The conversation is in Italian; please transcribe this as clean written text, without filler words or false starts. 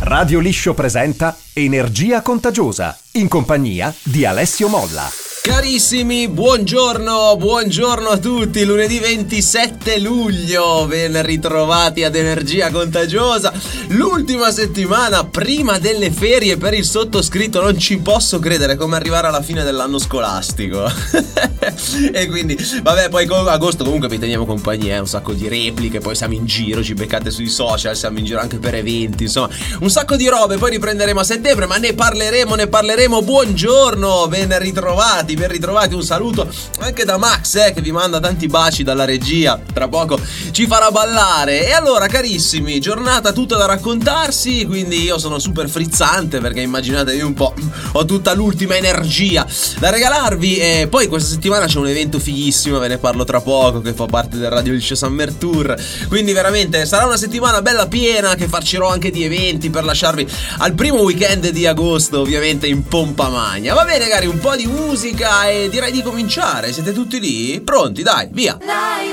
Radio Liscio presenta Energia Contagiosa, in compagnia di Alessio Molla. Carissimi, buongiorno a tutti, lunedì 27 luglio, ben ritrovati ad Energia Contagiosa, l'ultima settimana prima delle ferie per il sottoscritto, non ci posso credere, come arrivare alla fine dell'anno scolastico. E quindi, vabbè, poi agosto comunque vi teniamo compagnia, un sacco di repliche, poi siamo in giro, ci beccate sui social, siamo in giro anche per eventi, insomma, un sacco di robe, poi riprenderemo a settembre, ma ne parleremo, buongiorno, ben ritrovati, un saluto anche da Max che vi manda tanti baci dalla regia, tra poco ci farà ballare. E allora carissimi, giornata tutta da raccontarsi, quindi io sono super frizzante perché immaginatevi un po', ho tutta l'ultima energia da regalarvi. E poi questa settimana c'è un evento fighissimo, ve ne parlo tra poco, che fa parte del Radio Liscio Summer Tour, quindi veramente sarà una settimana bella piena, che farcirò anche di eventi per lasciarvi al primo weekend di agosto, ovviamente in pompa magna. Va bene cari, un po' di musica e direi di cominciare. Siete tutti lì? Pronti? Dai, via!